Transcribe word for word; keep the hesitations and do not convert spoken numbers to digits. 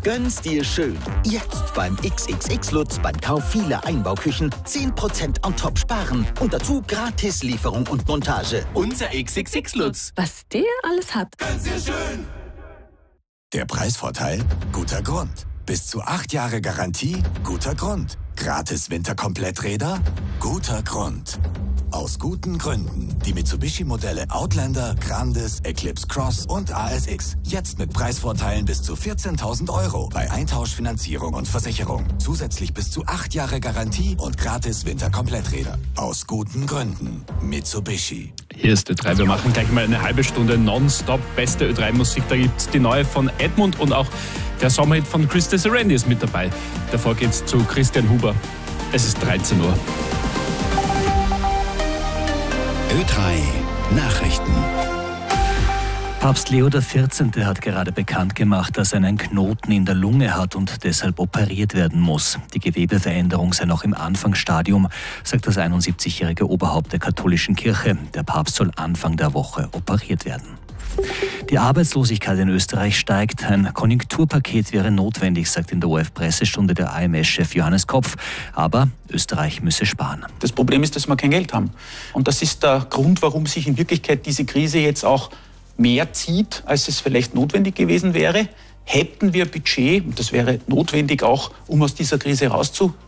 Gönn's dir schön. Jetzt beim X X X Lutz beim Kauf vieler Einbauküchen zehn Prozent on top sparen und dazu gratis Lieferung und Montage. Unser X X X Lutz. Was der alles hat. Gönn's dir schön. Der Preisvorteil? Guter Grund. Bis zu acht Jahre Garantie? Guter Grund. Gratis Winterkompletträder? Guter Grund. Aus guten Gründen. Die Mitsubishi-Modelle Outlander, Grandis, Eclipse Cross und A S X. Jetzt mit Preisvorteilen bis zu vierzehntausend Euro bei Eintauschfinanzierung und Versicherung. Zusätzlich bis zu acht Jahre Garantie und gratis Winterkompletträder. Aus guten Gründen. Mitsubishi. Hier ist Ö drei. Wir machen gleich mal eine halbe Stunde nonstop beste Ö drei Musik. Da gibt es die neue von Edmund und auch der Sommerhit von Chris Desirandi ist mit dabei. Davor geht's zu Christian Huber. Es ist dreizehn Uhr. Ö drei Nachrichten. Papst Leo der vierzehnte hat gerade bekannt gemacht, dass er einen Knoten in der Lunge hat und deshalb operiert werden muss. Die Gewebeveränderung sei noch im Anfangsstadium, sagt das einundsiebzigjährige Oberhaupt der katholischen Kirche. Der Papst soll Anfang der Woche operiert werden. Die Arbeitslosigkeit in Österreich steigt. Ein Konjunkturpaket wäre notwendig, sagt in der O R F-Pressestunde der A M S-Chef Johannes Kopf. Aber Österreich müsse sparen. Das Problem ist, dass wir kein Geld haben. Und das ist der Grund, warum sich in Wirklichkeit diese Krise jetzt auch mehr zieht, als es vielleicht notwendig gewesen wäre. Hätten wir Budget, und das wäre notwendig auch, um aus dieser Krise rauszukommen,